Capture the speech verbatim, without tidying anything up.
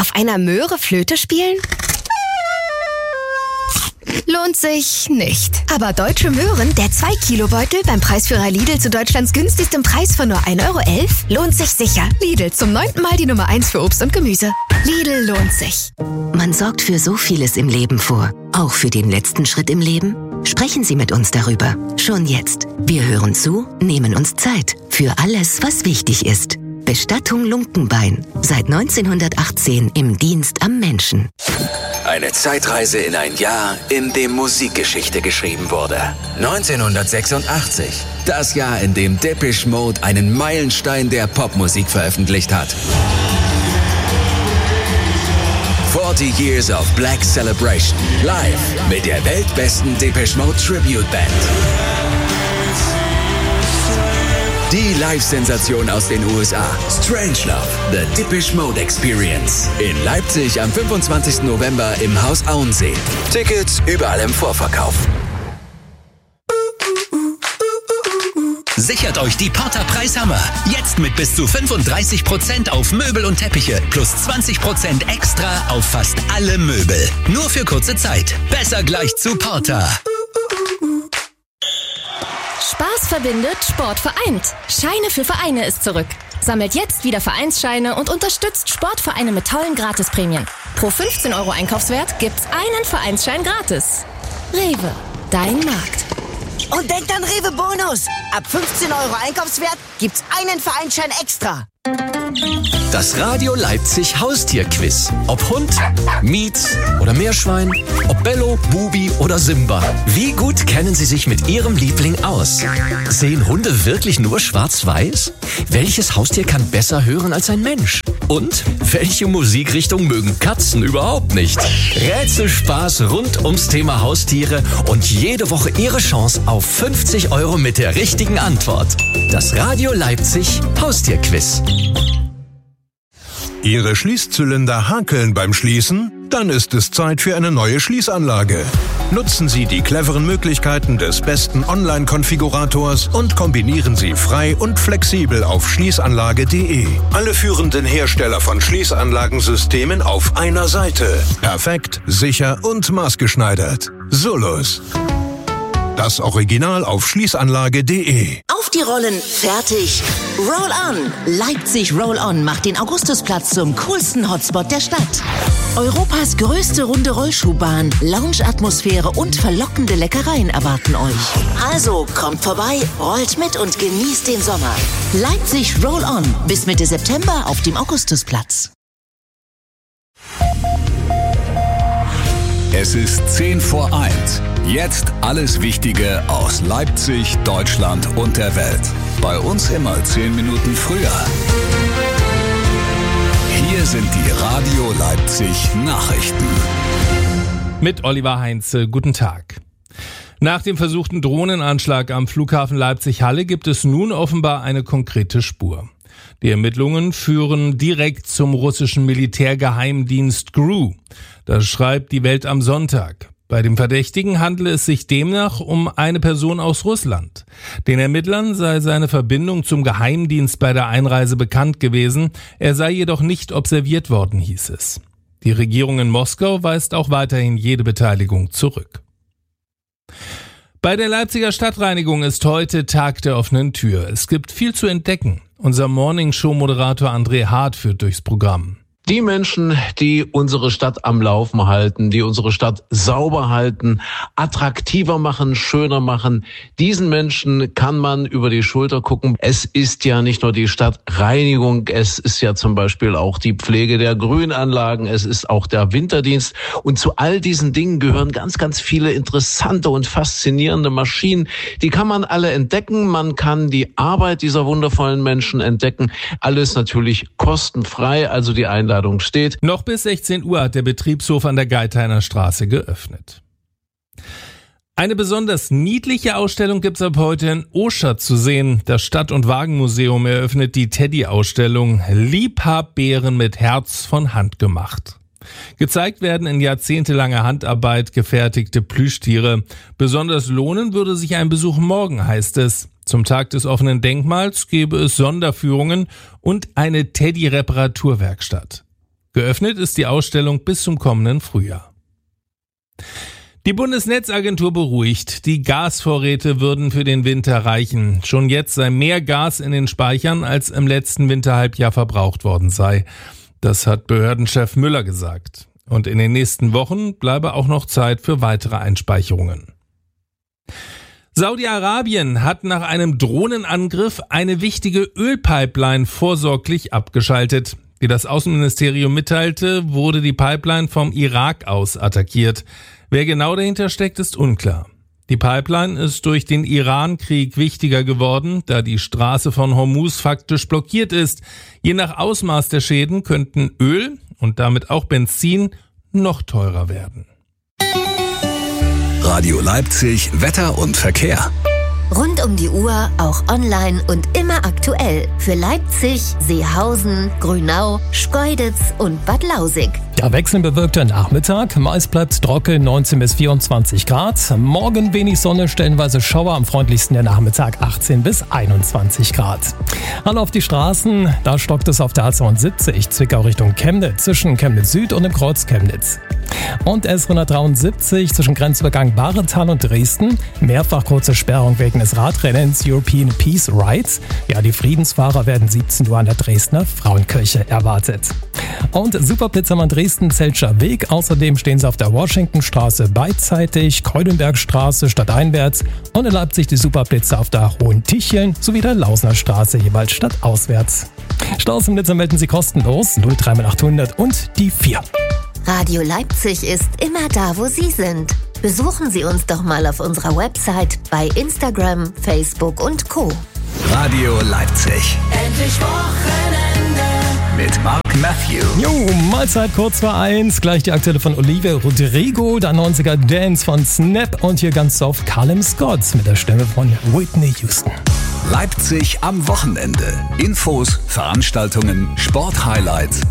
Auf einer Möhre Flöte spielen? Lohnt sich nicht. Aber Deutsche Möhren, der zwei Kilo Beutel beim Preisführer Lidl zu Deutschlands günstigstem Preis von nur ein Euro elf, lohnt sich sicher. Lidl, zum neunten Mal die Nummer eins für Obst und Gemüse. Lidl lohnt sich. Man sorgt für so vieles im Leben vor. Auch für den letzten Schritt im Leben? Sprechen Sie mit uns darüber. Schon jetzt. Wir hören zu, nehmen uns Zeit. Für alles, was wichtig ist. Bestattung Lunkenbein. Seit neunzehnhundertachtzehn im Dienst am Menschen. Eine Zeitreise in ein Jahr, in dem Musikgeschichte geschrieben wurde. neunzehnhundertsechsundachtzig. Das Jahr, in dem Depeche Mode einen Meilenstein der Popmusik veröffentlicht hat. forty Years of Black Celebration. Live mit der weltbesten Depeche Mode Tribute Band. Die Live-Sensation aus den U S A. Strangelove, The Depeche Mode Experience. In Leipzig am fünfundzwanzigsten November im Haus Auensee. Tickets überall im Vorverkauf. Sichert euch die Porter Preishammer. Jetzt mit bis zu fünfunddreißig Prozent auf Möbel und Teppiche. Plus zwanzig Prozent extra auf fast alle Möbel. Nur für kurze Zeit. Besser gleich zu Porter. Spaß verbindet, Sport vereint. Scheine für Vereine ist zurück. Sammelt jetzt wieder Vereinsscheine und unterstützt Sportvereine mit tollen Gratisprämien. Pro fünfzehn Euro Einkaufswert gibt's einen Vereinsschein gratis. Rewe, dein Markt. Und denkt an Rewe Bonus. Ab fünfzehn Euro Einkaufswert gibt's einen Vereinsschein extra. Das Radio Leipzig Haustierquiz. Ob Hund, Mietz oder Meerschwein, ob Bello, Bubi oder Simba. Wie gut kennen Sie sich mit Ihrem Liebling aus? Sehen Hunde wirklich nur schwarz-weiß? Welches Haustier kann besser hören als ein Mensch? Und welche Musikrichtung mögen Katzen überhaupt nicht? Rätselspaß rund ums Thema Haustiere und jede Woche Ihre Chance auf fünfzig Euro mit der richtigen Antwort. Das Radio Leipzig Haustierquiz. Ihre Schließzylinder hakeln beim Schließen? Dann ist es Zeit für eine neue Schließanlage. Nutzen Sie die cleveren Möglichkeiten des besten Online-Konfigurators und kombinieren Sie frei und flexibel auf schließanlage punkt de. Alle führenden Hersteller von Schließanlagensystemen auf einer Seite. Perfekt, sicher und maßgeschneidert. Solus. Das Original auf schließanlage punkt de. Auf die Rollen, fertig, roll on! Leipzig Roll On macht den Augustusplatz zum coolsten Hotspot der Stadt. Europas größte runde Rollschuhbahn, Lounge-Atmosphäre und verlockende Leckereien erwarten euch. Also kommt vorbei, rollt mit und genießt den Sommer. Leipzig Roll On bis Mitte September auf dem Augustusplatz. Es ist zehn vor eins. Jetzt alles Wichtige aus Leipzig, Deutschland und der Welt. Bei uns immer zehn Minuten früher. Hier sind die Radio Leipzig Nachrichten. Mit Oliver Heinze, guten Tag. Nach dem versuchten Drohnenanschlag am Flughafen Leipzig-Halle gibt es nun offenbar eine konkrete Spur. Die Ermittlungen führen direkt zum russischen Militärgeheimdienst G R U. Das schreibt die Welt am Sonntag. Bei dem Verdächtigen handele es sich demnach um eine Person aus Russland. Den Ermittlern sei seine Verbindung zum Geheimdienst bei der Einreise bekannt gewesen, er sei jedoch nicht observiert worden, hieß es. Die Regierung in Moskau weist auch weiterhin jede Beteiligung zurück. Bei der Leipziger Stadtreinigung ist heute Tag der offenen Tür. Es gibt viel zu entdecken. Unser Morning-Show-Moderator André Hart führt durchs Programm. Die Menschen, die unsere Stadt am Laufen halten, die unsere Stadt sauber halten, attraktiver machen, schöner machen, diesen Menschen kann man über die Schulter gucken. Es ist ja nicht nur die Stadtreinigung, es ist ja zum Beispiel auch die Pflege der Grünanlagen, es ist auch der Winterdienst. Und zu all diesen Dingen gehören ganz, ganz viele interessante und faszinierende Maschinen. Die kann man alle entdecken, man kann die Arbeit dieser wundervollen Menschen entdecken. Alles natürlich kostenfrei, also die Einladung steht. Noch bis sechzehn Uhr hat der Betriebshof an der Geithainer Straße geöffnet. Eine besonders niedliche Ausstellung gibt's ab heute in Oschatz zu sehen. Das Stadt- und Wagenmuseum eröffnet die Teddy-Ausstellung Liebhabbären mit Herz von Hand gemacht. Gezeigt werden in jahrzehntelanger Handarbeit gefertigte Plüschtiere. Besonders lohnen würde sich ein Besuch morgen, heißt es. Zum Tag des offenen Denkmals gäbe es Sonderführungen und eine Teddy-Reparaturwerkstatt. Geöffnet ist die Ausstellung bis zum kommenden Frühjahr. Die Bundesnetzagentur beruhigt, die Gasvorräte würden für den Winter reichen. Schon jetzt sei mehr Gas in den Speichern, als im letzten Winterhalbjahr verbraucht worden sei. Das hat Behördenchef Müller gesagt. Und in den nächsten Wochen bleibe auch noch Zeit für weitere Einspeicherungen. Saudi-Arabien hat nach einem Drohnenangriff eine wichtige Ölpipeline vorsorglich abgeschaltet. Wie das Außenministerium mitteilte, wurde die Pipeline vom Irak aus attackiert. Wer genau dahinter steckt, ist unklar. Die Pipeline ist durch den Iran-Krieg wichtiger geworden, da die Straße von Hormuz faktisch blockiert ist. Je nach Ausmaß der Schäden könnten Öl und damit auch Benzin noch teurer werden. Radio Leipzig, Wetter und Verkehr. Rund um die Uhr, auch online und immer aktuell. Für Leipzig, Seehausen, Grünau, Schkeuditz und Bad Lausig. Der wechselnd bewölkte Nachmittag. Meist bleibt trocken, neunzehn bis vierundzwanzig Grad. Morgen wenig Sonne, stellenweise Schauer, am freundlichsten der Nachmittag achtzehn bis einundzwanzig Grad. Hallo auf die Straßen. Da stockt es auf der A zweiundsiebzig, Zwickau Richtung Chemnitz, zwischen Chemnitz Süd und dem Kreuz Chemnitz. Und S hundertdreiundsiebzig zwischen Grenzübergang Bahretal und Dresden. Mehrfach kurze Sperrung wegen des Radrennens European Peace Rides. Ja, die Friedensfahrer werden siebzehn Uhr an der Dresdner Frauenkirche erwartet. Und Superblitzermann Dresden, Zeltscher Weg. Außerdem stehen sie auf der Washingtonstraße beidseitig, Kreudenbergstraße stadteinwärts und in Leipzig die Superblitzer auf der Hohen Ticheln sowie der Lausner Straße jeweils stadtauswärts. Staus im Blitzer melden Sie kostenlos null drei achthundert und die vier. Radio Leipzig ist immer da, wo Sie sind. Besuchen Sie uns doch mal auf unserer Website, bei Instagram, Facebook und Co. Radio Leipzig. Endlich Wochenende. Mit Mark Matthew. Jo, Mahlzeit kurz vor eins. Gleich die aktuelle von Olivia Rodrigo, der neunziger Dance von Snap und hier ganz soft Callum Scott mit der Stimme von Whitney Houston. Leipzig am Wochenende. Infos, Veranstaltungen, Sporthighlights